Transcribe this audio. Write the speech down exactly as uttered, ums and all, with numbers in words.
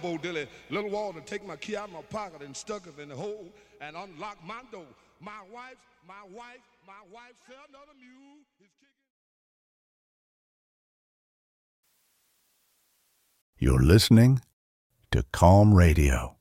Bo Dilly, Little Walter, take my key out of my pocket and stuck it in the hole and unlocked my door. My wife, my wife, my wife said another mule is kicking. You're listening to Calm Radio.